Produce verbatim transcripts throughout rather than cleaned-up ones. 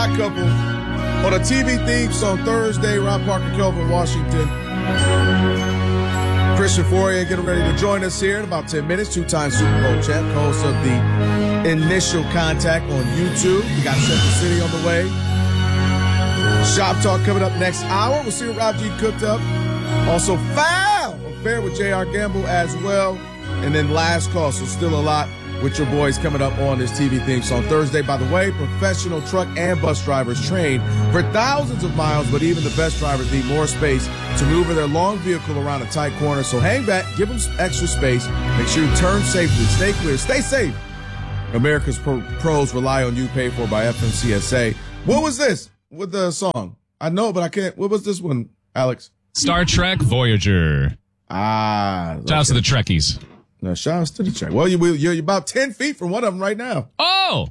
Couple on a T V Thieves on Thursday. Rob Parker, Kelvin Washington, Christian Fourier getting ready to join us here in about ten minutes. Two-time Super Bowl champ, host of the Initial Contact on YouTube. We got Central City on the way. Shop Talk coming up next hour. We'll see what Rob G cooked up. Also, Foul Affair with J R. Gamble as well. And then Last Call, so still a lot with your boys coming up on this T V theme song Thursday. By the way, professional truck and bus drivers train for thousands of miles, but even the best drivers need more space to maneuver their long vehicle around a tight corner. So hang back, give them some extra space, make sure you turn safely, stay clear, stay safe. America's pro- pros rely on you, paid for by F M C S A. What was this with the song? I know, but I can't. What was this one, Alex? Star Trek Voyager. Ah. Okay. Shout out to the Trekkies. No, shout out to the Trek. Well, you, you're about ten feet from one of them right now. Oh!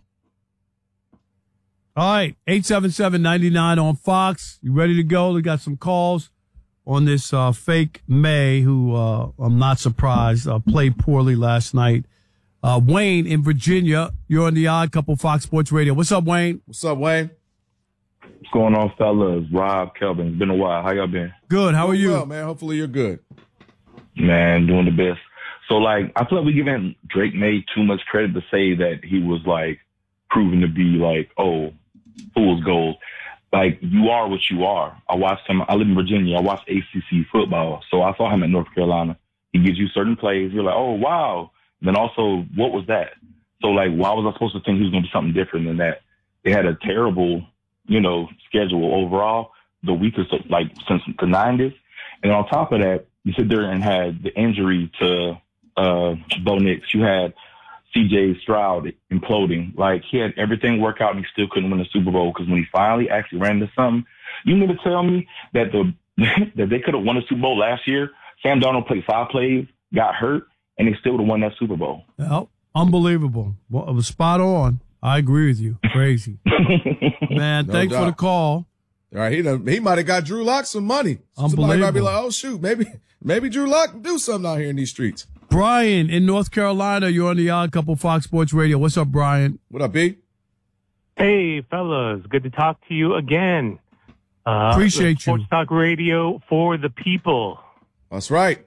All right, eight seven seven, nine nine on Fox. You ready to go? We got some calls on this uh, fake May, who uh, I'm not surprised, uh, played poorly last night. Uh, Wayne in Virginia, you're on the Odd Couple Fox Sports Radio. What's up, Wayne? What's up, Wayne? What's going on, fellas? Rob, Kelvin. It's been a while. How y'all been? Good. How are you? Well, man. Hopefully you're good. Man, doing the best. So, like, I feel like we're giving Drake May too much credit to say that he was, like, proven to be, like, oh, fool's gold. Like, you are what you are. I watched him. I live in Virginia. I watched A C C football. So I saw him at North Carolina. He gives you certain plays. You're like, oh, wow. And then also, what was that? So, like, why was I supposed to think he was going to be something different than that? They had a terrible, you know, schedule overall, the weakest, like, since the nineties. And on top of that, you sit there and had the injury to uh, Bo Nix. You had C J Stroud imploding. Like, he had everything work out and he still couldn't win the Super Bowl because when he finally actually ran into something, you mean to tell me that the that they could have won the Super Bowl last year? Sam Darnold played five plays, got hurt, and they still would have won that Super Bowl. Well, unbelievable. Well, it was spot on. I agree with you. Crazy. Man, No thanks doubt. for the call. All right, he done, he might have got Drew Lock some money. Somebody might be like, oh, shoot, maybe maybe Drew Lock can do something out here in these streets. Brian in North Carolina, you're on the Odd Couple Fox Sports Radio. What's up, Brian? What up, B? Hey, fellas. Good to talk to you again. Uh, Appreciate you. Sports Talk Radio for the people. That's right.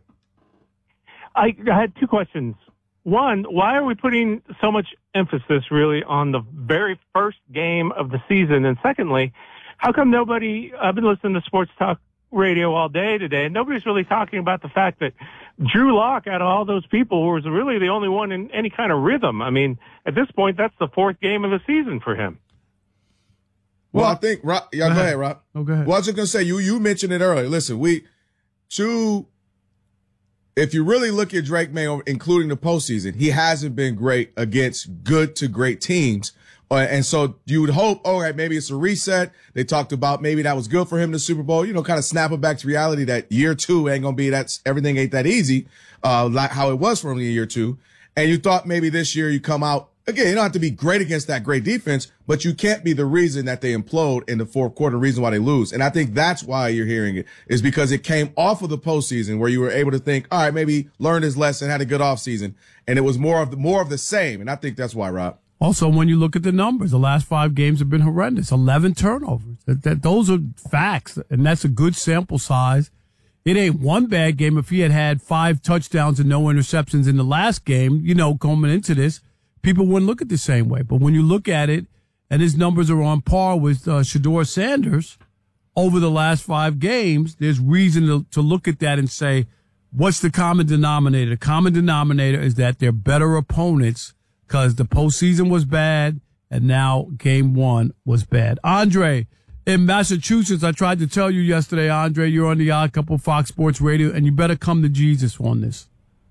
I, I had two questions. One, why are we putting so much emphasis really on the very first game of the season? And secondly, how come nobody, I've been listening to Sports Talk Radio all day today, and nobody's really talking about the fact that Drew Lock, out of all those people, was really the only one in any kind of rhythm. I mean, at this point, that's the fourth game of the season for him. Well, Well, I think, Rob, yeah, go go ahead. ahead, Rob. Oh, go ahead. Well, I was just going to say, you you mentioned it earlier. Listen, we, two, if you really look at Drake May, including the postseason, he hasn't been great against good to great teams. Uh, and so you would hope, all right, maybe it's a reset. They talked about maybe that was good for him in the Super Bowl, you know, kind of snap it back to reality that year two ain't going to be that everything ain't that easy, uh, like how it was for him in year two. And you thought maybe this year you come out, again, you don't have to be great against that great defense, but you can't be the reason that they implode in the fourth quarter, the reason why they lose. And I think that's why you're hearing it, is because it came off of the postseason where you were able to think, all right, maybe learned his lesson, had a good offseason. And it was more of the, more of the same. And I think that's why, Rob. Also, when you look at the numbers, the last five games have been horrendous. eleven turnovers. That, that, those are facts, and that's a good sample size. It ain't one bad game. If he had had five touchdowns and no interceptions in the last game, you know, coming into this, people wouldn't look at it the same way. But when you look at it, and his numbers are on par with uh, Shedeur Sanders over the last five games, there's reason to, to look at that and say, what's the common denominator? The common denominator is that they're better opponents because the postseason was bad, and now game one was bad. Andre, in Massachusetts, I tried to tell you yesterday, Andre, you're on the Odd Couple Fox Sports Radio, and you better come to Jesus on this.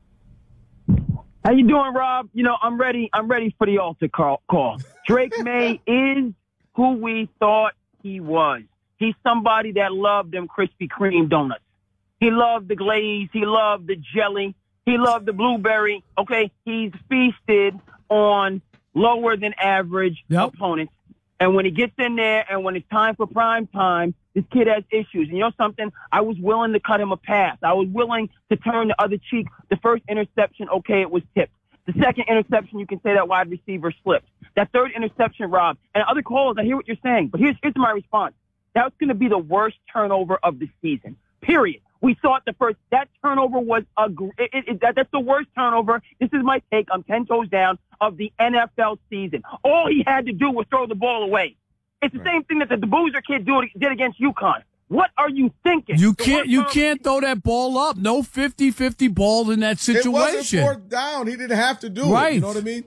How you doing, Rob? You know, I'm ready. I'm ready for the altar call. call. Drake May is who we thought he was. He's somebody that loved them Krispy Kreme donuts. He loved the glaze. He loved the jelly. He loved the blueberry. Okay, he's feasted on lower than average Yep. opponents. And when he gets in there and when it's time for prime time, this kid has issues. And you know something? I was willing to cut him a pass. I was willing to turn the other cheek. The first interception, okay, it was tipped. The second interception, you can say that wide receiver slipped. That third interception, Rob, and other callers, I hear what you're saying, but here's here's my response. That's going to be the worst turnover of the season, period. We saw it the first. That turnover was a. It, it, that, that's the worst turnover. This is my take. I'm ten toes down of the N F L season. All he had to do was throw the ball away. It's the right. same thing that the, the Boozer kid do, did against UConn. What are you thinking? You can't. You can't throw that ball up. No fifty-fifty ball in that situation. It wasn't fourth down. He didn't have to do right. it. You know what I mean?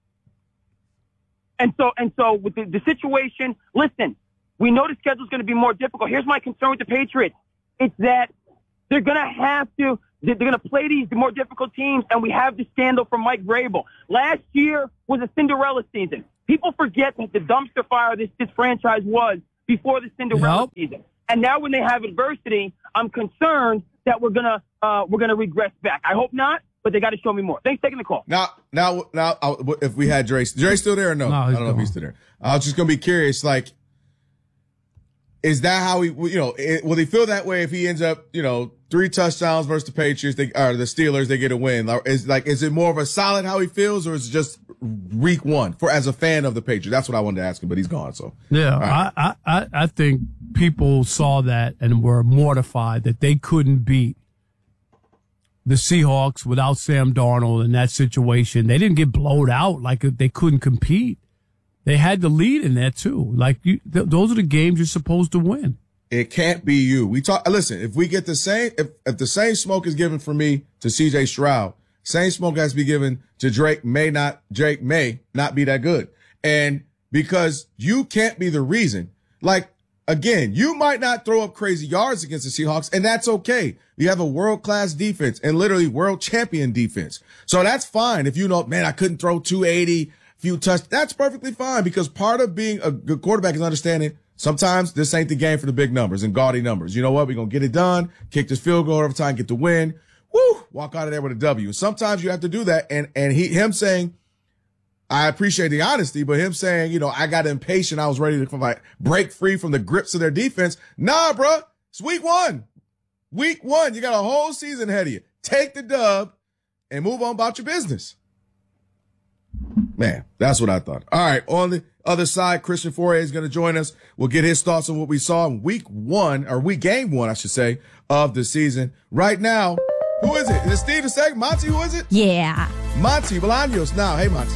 And so, and so, with the, the situation, listen. We know the schedule's going to be more difficult. Here's my concern with the Patriots. It's that they're going to have to, they're going to play these more difficult teams, and we have the scandal from Mike Vrabel. Last year was a Cinderella season. People forget that the dumpster fire this, this franchise was before the Cinderella yep. season. And now when they have adversity, I'm concerned that we're going to, uh, we're going to regress back. I hope not, but they got to show me more. Thanks for taking the call. Now, now, now, if we had Dre, Dre still there or no? no I don't know gone. if he's still there. I was just going to be curious, like, is that how he, you know, it, will he feel that way if he ends up, you know, three touchdowns versus the Patriots, they, or the Steelers, they get a win? Is like, is it more of a solid how he feels, or is it just week one for as a fan of the Patriots? That's what I wanted to ask him, but he's gone. So yeah, right. I, I, I think people saw that and were mortified that they couldn't beat the Seahawks without Sam Darnold in that situation. They didn't get blowed out like they couldn't compete. They had the lead in that too. Like you, th- those are the games you're supposed to win. It can't be you. We talk. Listen, if we get the same, if, if the same smoke is given for me to C J Stroud, same smoke has to be given to Drake. May not Drake may not be that good, and because you can't be the reason. Like again, you might not throw up crazy yards against the Seahawks, and that's okay. You have a world class defense and literally world champion defense, so that's fine. If you know, man, I couldn't throw two eighty. Few touch, that's perfectly fine, because part of being a good quarterback is understanding sometimes this ain't the game for the big numbers and gaudy numbers. You know what? We're going to get it done, kick this field goal over time, get the win, woo, walk out of there with a W. Sometimes you have to do that. And, and he, him saying, I appreciate the honesty, but him saying, you know, I got impatient. I was ready to like break free from the grips of their defense. Nah, bro, it's week one. Week one. You got a whole season ahead of you. Take the dub and move on about your business. Man, that's what I thought. All right, on the other side, Christian Fauria is going to join us. We'll get his thoughts on what we saw in week one, or week game one, I should say, of the season. Right now, who is it? Is it Steve the second? Monty, who is it? Yeah. Monty Bolaños now. Hey, Monty.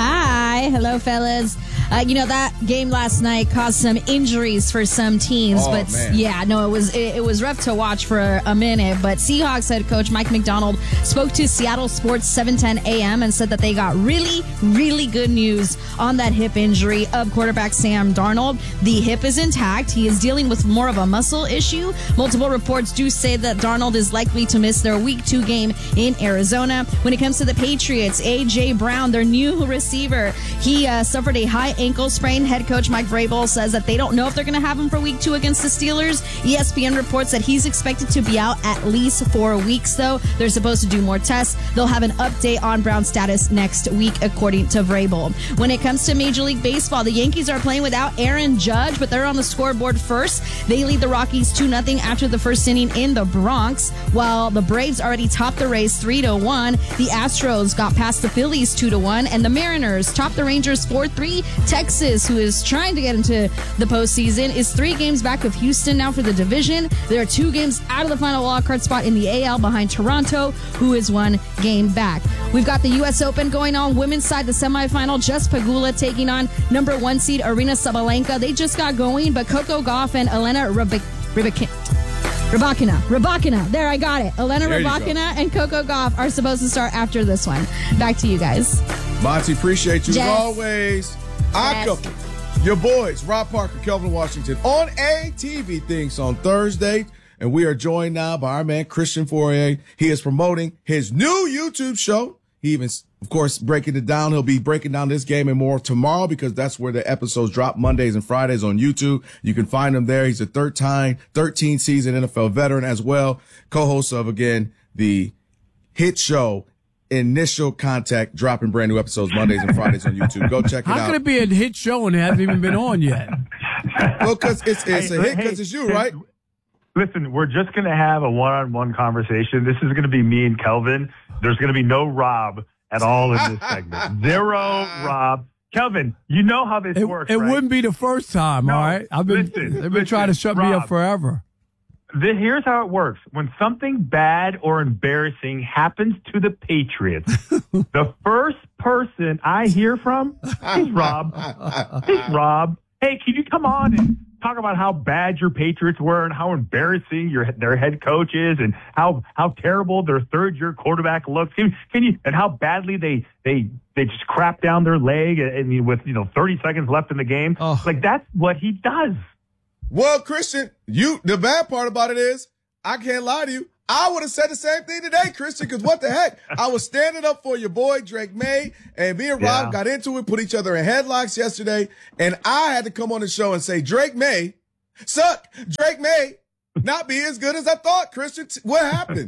Hi. Hello, fellas. Uh, you know, that game last night caused some injuries for some teams, oh, but man. yeah, no, it was it, it was rough to watch for a, a minute. But Seahawks head coach Mike Macdonald spoke to Seattle Sports seven ten A M and said that they got really, really good news on that hip injury of quarterback Sam Darnold. The hip is intact. He is dealing with more of a muscle issue. Multiple reports do say that Darnold is likely to miss their week two game in Arizona. When it comes to the Patriots, A J Brown, their new receiver, he uh, suffered a high ankle sprain. Head coach Mike Vrabel says that they don't know if they're going to have him for week two against the Steelers. E S P N reports that he's expected to be out at least four weeks, though. They're supposed to do more tests. They'll have an update on Brown's status next week, according to Vrabel. When it comes to Major League Baseball, the Yankees are playing without Aaron Judge, but they're on the scoreboard first. They lead the Rockies two nothing after the first inning in the Bronx, while the Braves already topped the Rays three to one. The Astros got past the Phillies two to one, and the Mariners topped the Rangers four three. Texas, who is trying to get into the postseason, is three games back of Houston now for the division. There are two games out of the final wildcard spot in the A L behind Toronto, who is one game back. We've got the U S Open going on. Women's side, the semifinal, Jess Pegula taking on number one seed Arina Sabalenka. They just got going, but Coco Gauff and Elena Rybak- Rybak- Rybakina. Rybakina. There, I got it. Elena There you Rybakina and Coco Gauff are supposed to start after this one. Back to you guys. Monty, appreciate you Jess. as always. I couple your boys, Rob Parker, Kelvin Washington, on A T V Things on Thursday. And we are joined now by our man, Christian Fauria. He is promoting his new YouTube show. He even, of course, breaking it down. He'll be breaking down this game and more tomorrow, because that's where the episodes drop, Mondays and Fridays on YouTube. You can find him there. He's a third time, thirteen season N F L veteran as well. Co-host of, again, the hit show Initial Contact, dropping brand new episodes Mondays and Fridays on YouTube. Go check it How out. could it be a hit show and it hasn't even been on yet? Well, because it's, it's Hey, a hit hey, because it's you, hey, right? Listen, we're just going to have a one-on-one conversation. This is going to be me and Kelvin. There's going to be no Rob at all in this segment. Zero Rob, Kelvin, you know how this It, works, it right? wouldn't be the first time, No, all right? I've been, listen, they've been listen, trying to shut me up Rob. forever. The, here's how it works. When something bad or embarrassing happens to the Patriots, the first person I hear from is Rob. It's Rob. Hey, can you come on and talk about how bad your Patriots were and how embarrassing your their head coach is and how, how terrible their third year quarterback looks? Can, can you and how badly they they they just crap down their leg and, and with you know thirty seconds left in the game? Oh. Like that's what he does. Well, Christian, you the bad part about it is I can't lie to you. I would have said the same thing today, Christian, because what the heck? I was standing up for your boy, Drake May, and me and Rob Yeah. got into it, put each other in headlocks yesterday, and I had to come on the show and say, Drake May, suck. Drake May not be as good as I thought, Christian. What happened?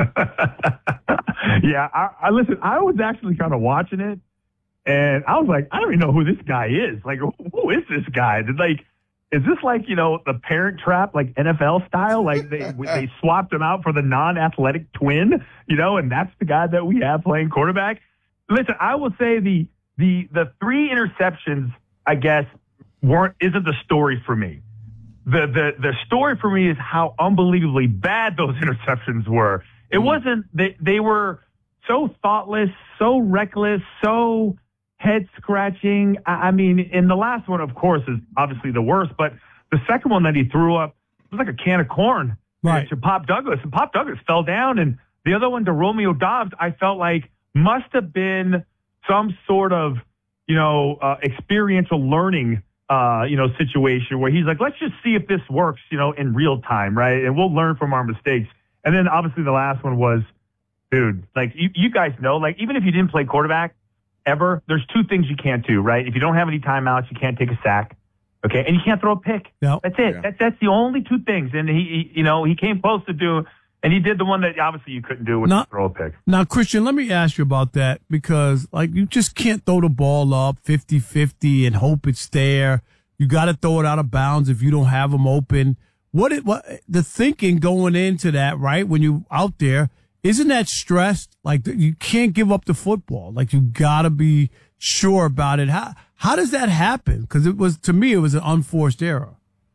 yeah, I, I listen. I was actually kind of watching it, and I was like, I don't even know who this guy is. Like, who, who is this guy? Did, like, is this like you know the Parent Trap, like N F L style? Like they they swapped him out for the non-athletic twin, you know, and that's the guy that we have playing quarterback. Listen, I will say the the the three interceptions, I guess, weren't isn't the story for me. The, the the story for me is how unbelievably bad those interceptions were. It wasn't they they were so thoughtless, so reckless, so head scratching. I, I mean, in the last one, of course, is obviously the worst, but the second one that he threw up was like a can of corn Right. to Pop Douglas, and Pop Douglas fell down, and the other one to Romeo Dobbs, I felt like must have been some sort of you know uh, experiential learning. Uh, you know, situation where he's like, let's just see if this works, you know, in real time, right? And we'll learn from our mistakes. And then obviously the last one was, dude, like you, you guys know, like even if you didn't play quarterback ever, there's two things you can't do, right? If you don't have any timeouts, you can't take a sack, okay? And you can't throw a pick. Yep. That's it. Yeah. That's that's the only two things. And he, he, you know, he came close to do, and he did the one that obviously you couldn't do, which Not- was throw a pick. Now, Christian, let me ask you about that because, like, you just can't throw the ball up fifty-fifty and hope it's there. You got to throw it out of bounds if you don't have them open. What it, what the thinking going into that, right? When you out there, isn't that stressed? Like you can't give up the football. Like you got to be sure about it. How how does that happen? Because it was to me, it was an unforced error.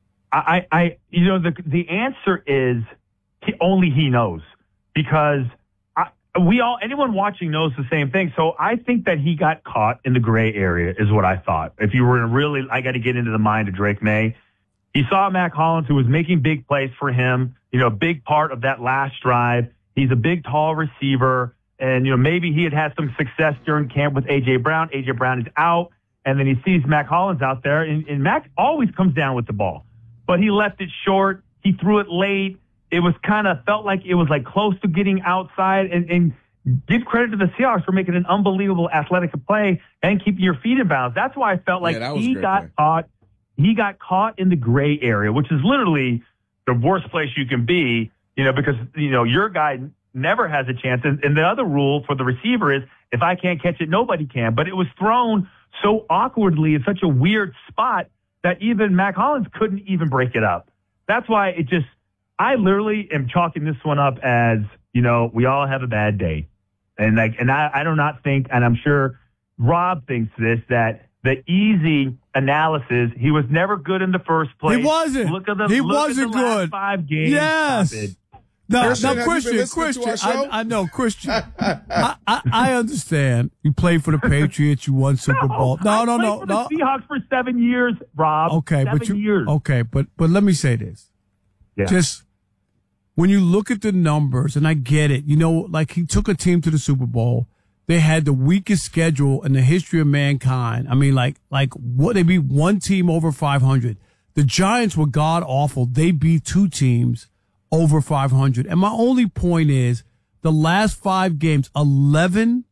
I, I, you know, the the answer is he, only he knows because I, we all, anyone watching knows the same thing. So I think that he got caught in the gray area is what I thought. If you were to really, I got to get into the mind of Drake May. He saw Mac Hollins, who was making big plays for him, you know, a big part of that last drive. He's a big, tall receiver. And, you know, maybe he had had some success during camp with A J Brown. A J Brown is out. And then he sees Mac Hollins out there. And, and Mac always comes down with the ball. But he left it short. He threw it late. It was kind of felt like it was like close to getting outside. And, and give credit to the Seahawks for making an unbelievable athletic play and keeping your feet in bounds. That's why I felt like Yeah, that was a he great got play. caught. He got caught in the gray area, which is literally the worst place you can be, you know, because, you know, your guy never has a chance. And, and the other rule for the receiver is if I can't catch it, nobody can. But it was thrown so awkwardly in such a weird spot that even Mac Hollins couldn't even break it up. That's why it just, I literally am chalking this one up as, you know, we all have a bad day. And like, and I, I do not think, and I'm sure Rob thinks this, that the easy analysis, he was never good in the first place. He wasn't. Look at the, He look wasn't at the last good. five games. Yes. Stop it. Now, Christian, now have you been Christian, listening to Christian, our show? I, I know, Christian. I, I, I understand. You played for the Patriots. You won Super Bowl. No, I no, played no, for no. the Seahawks for seven years, Rob. Okay, seven but you. years. Okay, but but let me say this. Yeah. Just when you look at the numbers, and I get it, you know, like he took a team to the Super Bowl. They had the weakest schedule in the history of mankind. I mean, like, like what they beat one team over five hundred. The Giants were god awful. They beat two teams over five hundred. And my only point is the last five games, eleven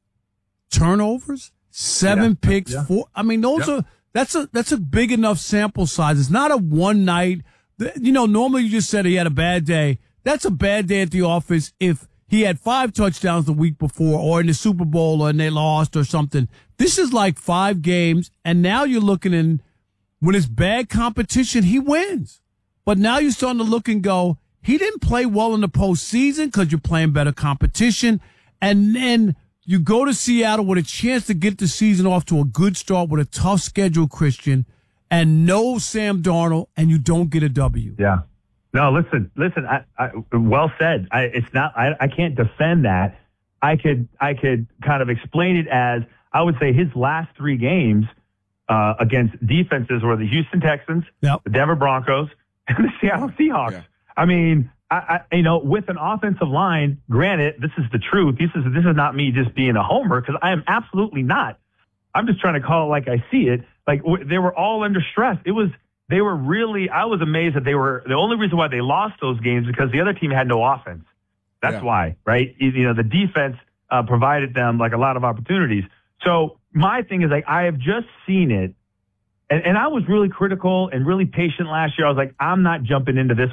turnovers, seven Yeah. picks, Yeah. four. I mean, those Yep. are, that's a, that's a big enough sample size. It's not a one night. The- You know, normally you just said he had a bad day. That's a bad day at the office if he had five touchdowns the week before or in the Super Bowl and they lost or something. This is like five games, and now you're looking in, when it's bad competition, he wins. But now you're starting to look and go, he didn't play well in the postseason because you're playing better competition. And then You go to Seattle with a chance to get the season off to a good start with a tough schedule, Christian, and no Sam Darnold, and you don't get a W. Yeah. No, listen, listen. I, I, well said. I, it's not. I, I can't defend that. I could, I could kind of explain it as I would say his last three games uh, against defenses were the Houston Texans, yep. the Denver Broncos, and the Seattle Seahawks. Yeah. I mean, I, I, you know, with an offensive line. Granted, this is the truth. This is this is not me just being a homer because I am absolutely not. I'm just trying to call it like I see it. Like w- they were all under stress. It was. They were really, I was amazed that they were, the only reason why they lost those games because the other team had no offense. That's yeah. why, right? You, you know, the defense uh, provided them like a lot of opportunities. So my thing is like, I have just seen it. And, and I was really critical and really patient last year. I was like, I'm not jumping into this